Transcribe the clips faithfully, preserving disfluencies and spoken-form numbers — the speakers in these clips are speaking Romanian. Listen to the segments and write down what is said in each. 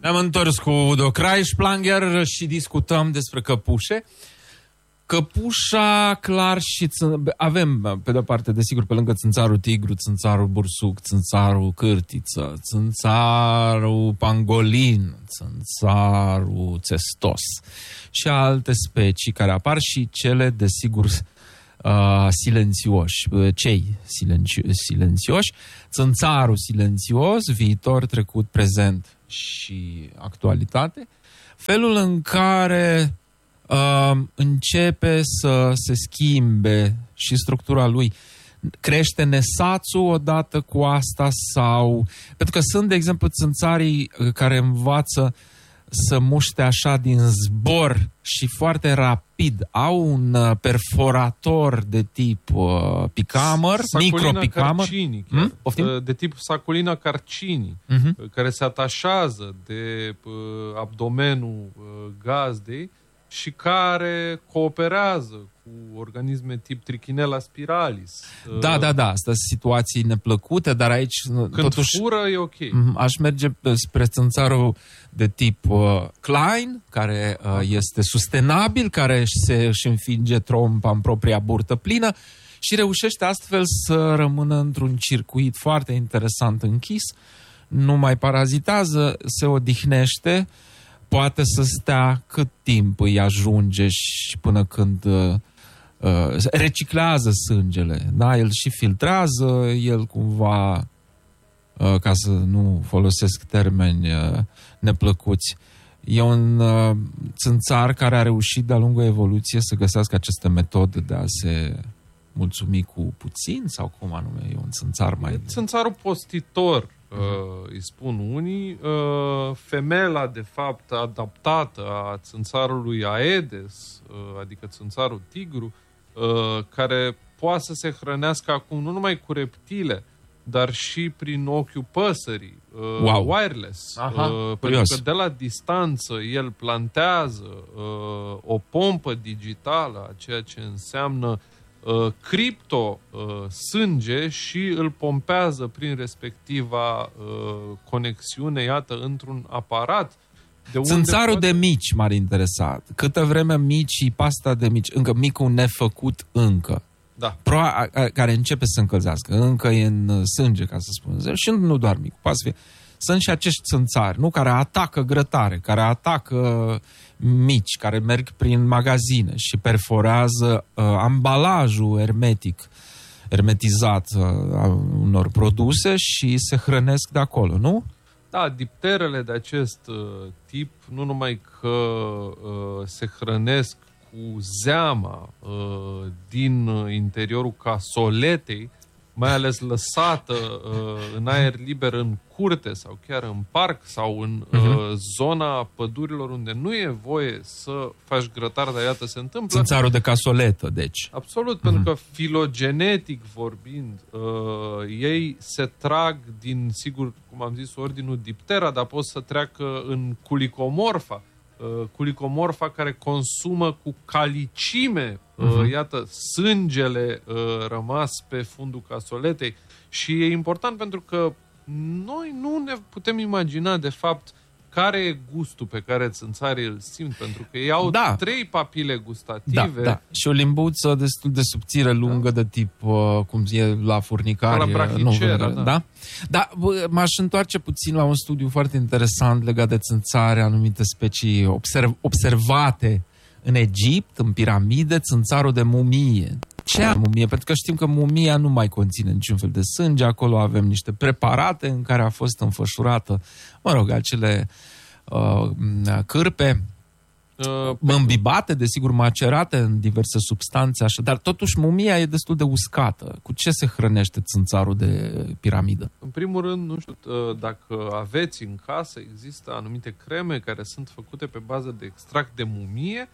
Ne-am întors cu Udo Kreisplanger și discutăm despre căpușe. Căpușa, clar, și ță... avem, pe de-o parte, desigur, pe lângă țânțarul tigru, țânțarul bursuc, țânțarul cârtiță, țânțarul pangolin, țânțarul țestos și alte specii care apar și cele, desigur, uh, silențioși, cei silențio- silențioși, țânțarul silențios, viitor, trecut, prezent și actualitate, felul în care Uh, începe să se schimbe și structura lui. Crește nesațul odată cu asta sau... Pentru că sunt, de exemplu, țânțarii care învață să muște așa din zbor și foarte rapid. Au un perforator de tip uh, picamăr, micropicamăr. Hmm? De tip Saculina carcini, uh-huh. care se atașează de uh, abdomenul uh, gazdei și care cooperează cu organisme tip Trichinella spiralis. Da, da, da, asta sunt situații neplăcute, dar aici când totuși fură e ok. Aș merge spre țânțarul de tip uh, Klein, care uh, este sustenabil, care se își înfinge trompa în propria burtă plină și reușește astfel să rămână într-un circuit foarte interesant închis, nu mai parazitează, se odihnește, poate să stea cât timp îi ajunge și până când uh, uh, reciclează sângele. Da? El și filtrează, el cumva, uh, ca să nu folosesc termeni uh, neplăcuți, e un uh, țânțar care a reușit de-a lungul evoluției să găsească aceste metode de a se mulțumi cu puțin sau cum anume, e un țânțar mai... E țânțarul postitor. Uh, îi spun unii, uh, femela de fapt adaptată a țânțarului Aedes, uh, adică țânțarul tigru, uh, care poate să se hrănească acum nu numai cu reptile, dar și prin ochiul păsării, uh, wow. wireless. Aha, uh, pentru că de la distanță el plantează uh, o pompă digitală a ceea ce înseamnă Uh, cripto uh, sânge și îl pompează prin respectiva uh, conexiune, iată, într-un aparat. De țânțarul poate... de mici m-ar interesa. Câtă vreme mici, pasta de mici, încă micul nefăcut încă. Da. Pro, a, a, care începe să încălzească, încă e în sânge, ca să spun. Și nu doar micul, poate să fie. Sunt și acești țânțari, nu? Care atacă grătare, care atacă mici, care merg prin magazine și perforează uh, ambalajul hermetic, hermetizat uh, a unor produse și se hrănesc de acolo, nu? Da, dipterele de acest uh, tip nu numai că uh, se hrănesc cu zeama uh, din interiorul casoletei, mai ales lăsată uh, în aer liber în curte sau chiar în parc sau în uh, uh-huh. zona pădurilor unde nu e voie să faci grătar, dar iată se întâmplă. Țânțarul de casoletă, deci. Absolut, uh-huh. pentru că filogenetic vorbind, uh, ei se trag din, sigur, cum am zis, ordinul Diptera, dar pot să treacă în Culicomorfa, uh, Culicomorfa care consumă cu calicime Uh, iată, sângele uh, rămas pe fundul casoletei și e important pentru că noi nu ne putem imagina de fapt care e gustul pe care țânțarii îl simt, pentru că ei au da. trei papile gustative. Da, da. Și o limbuță destul de subțire, lungă, da. de tip uh, cum e la furnicari. La brachicera, nu, da. da? Da, m-aș întoarce puțin la un studiu foarte interesant legat de țânțare, anumite specii observ- observate în Egipt, în piramide, țânțarul de mumie. Ce a mumie? Pentru că știm că mumia nu mai conține niciun fel de sânge. Acolo avem niște preparate în care a fost înfășurată, mă rog, acele uh, cârpe uh, îmbibate, desigur, macerate în diverse substanțe, așa. Dar totuși mumia e destul de uscată. Cu ce se hrănește țânțarul de piramidă? În primul rând, nu știu, dacă aveți în casă, există anumite creme care sunt făcute pe bază de extract de mumie,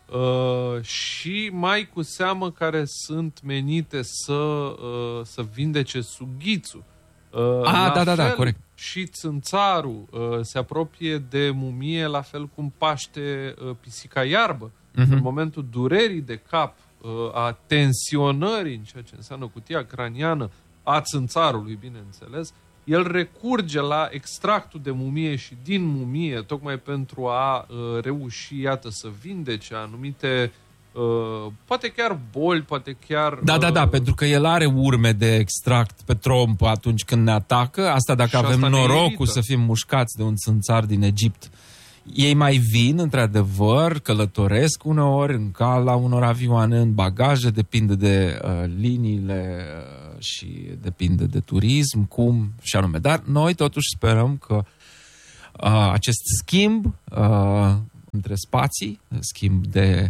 Uh, și mai cu seamă care sunt menite să, uh, să vindece sughițul. Uh, ah, da, da, da, corect. Și țânțarul uh, se apropie de mumie la fel cum paște uh, pisica iarbă. Uh-huh. În momentul durerii de cap, uh, a tensionării în ceea ce înseamnă cutia craniană a țânțarului, bineînțeles, el recurge la extractul de mumie și din mumie, tocmai pentru a uh, reuși, iată, să vindece anumite, uh, poate chiar boli, poate chiar... Da, uh, da, da, pentru că el are urme de extract pe tromp atunci când ne atacă, asta dacă avem norocul să fim mușcați de un țânțar din Egipt. Ei mai vin, într-adevăr, călătoresc uneori în cala unor avioane, în bagaje, depinde de uh, liniile uh, și depinde de turism, cum și anume. Dar noi totuși sperăm că uh, acest schimb uh, între spații, schimb de...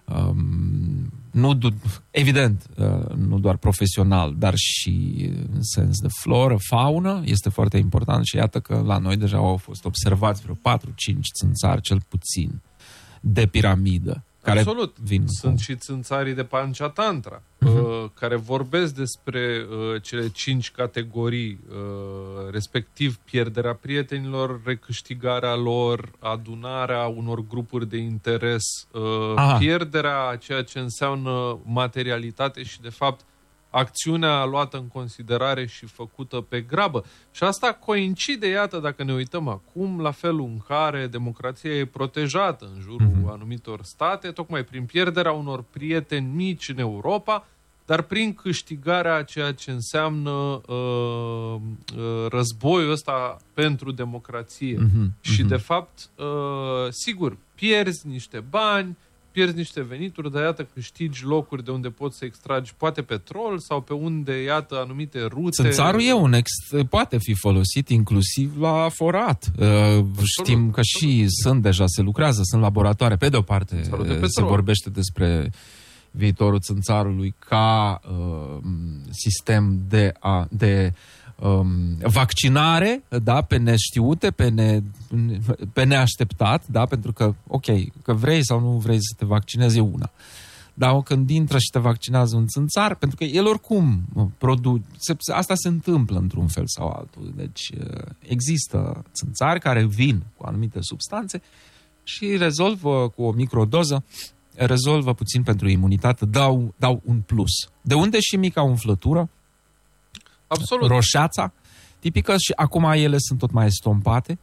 Um, nu, evident, uh, nu doar profesional, dar și în sens de floră, faună, este foarte important și iată că la noi deja au fost observați vreo patru cinci țânțari, cel puțin, de piramidă. Care Absolut. Vin Sunt cu... și țânțarii de Panchatantra, uh-huh. uh, care vorbesc despre uh, cele cinci categorii, uh, respectiv pierderea prietenilor, recâștigarea lor, adunarea unor grupuri de interes, uh, pierderea a ceea ce înseamnă materialitate și, de fapt, acțiunea luată în considerare și făcută pe grabă. Și asta coincide, iată, dacă ne uităm acum, la felul în care democrația e protejată în jurul mm-hmm. anumitor state, tocmai prin pierderea unor prieteni mici în Europa, dar prin câștigarea a ceea ce înseamnă uh, uh, războiul ăsta pentru democrație. Mm-hmm. Și, de fapt, uh, sigur, pierzi niște bani, pierzi niște venituri, dar iată câștigi locuri de unde poți să extragi poate petrol sau pe unde, iată, anumite rute. Țânțarul e un ex... poate fi folosit inclusiv la forat. Uh, știm că și sunt deja, se lucrează, sunt laboratoare. Pe de o parte de se vorbește despre viitorul țânțarului ca uh, sistem de, a, de um, vaccinare, da, pe neștiute, pe, ne, pe neașteptat, da, pentru că, ok, că vrei sau nu vrei să te vaccinezi e una. Dar când intră și te vaccinează un țânțar, pentru că el oricum produce, asta se întâmplă într-un fel sau altul. Deci există țânțari care vin cu anumite substanțe și rezolvă cu o microdoză, rezolvă puțin pentru imunitate, dau, dau un plus. De unde și mica umflătură, absolut, roșața tipică, și acum ele sunt tot mai estompate.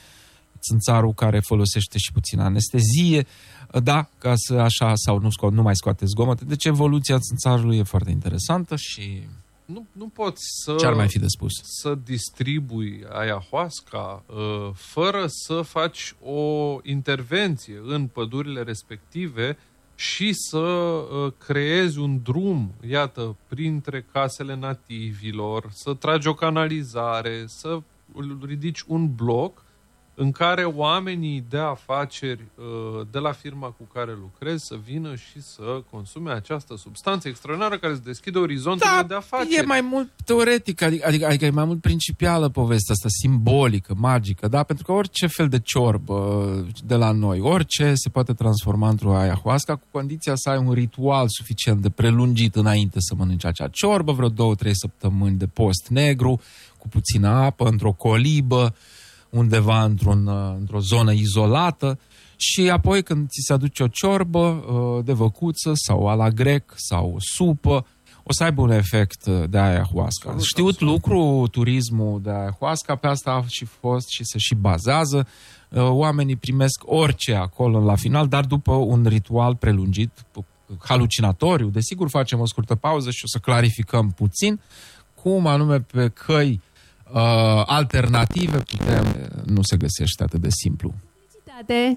Țânțarul care folosește și puțin anestezie, da, ca să așa, sau nu, sco- nu mai scoate zgomote. Deci evoluția țânțarului e foarte interesantă și... Nu, nu poți să... Ce ar mai fi de spus? Să distribui ayahuasca uh, fără să faci o intervenție în pădurile respective și să uh, creezi un drum, iată, printre casele nativilor, să tragi o canalizare, să ridici un bloc în care oamenii de afaceri de la firma cu care lucrezi să vină și să consume această substanță extraordinară care îți deschide orizonturile da, de afaceri. E mai mult teoretic, adică, adică, adică e mai mult principială povestea asta, simbolică, magică, da? Pentru că orice fel de ciorbă de la noi, orice se poate transforma într-o ayahuasca, cu condiția să ai un ritual suficient de prelungit înainte să mănânci acea ciorbă, vreo două, trei săptămâni de post negru, cu puțină apă, într-o colibă, undeva într-un, într-o zonă izolată și apoi când ți se aduce o ciorbă de văcuță sau a la grec sau supă, o să aibă un efect de ayahuasca. Absolut, Știut absolut. lucru, turismul de ayahuasca, pe asta a și fost și se și bazează. Oamenii primesc orice acolo la final, dar după un ritual prelungit, halucinatoriu. Desigur facem o scurtă pauză și o să clarificăm puțin cum anume pe căi Uh, alternative putem, nu se găsește atât de simplu. Publicitate.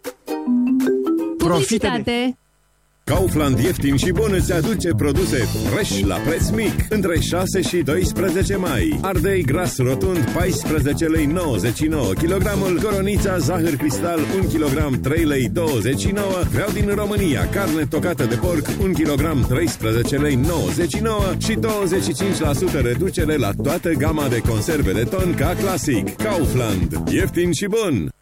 Publicitate. Kaufland ieftin și bun îți aduce produse fresh la preț mic între șase și doisprezece mai. Ardei gras rotund paisprezece lei nouăzeci și nouă kilogramul, coronița zahăr cristal un kilogram trei lei douăzeci și nouă. Vreau din România carne tocată de porc un kilogram treisprezece lei nouăzeci și nouă și douăzeci și cinci la sută reducere la toată gama de conserve de ton ca clasic. Kaufland, ieftin și bun.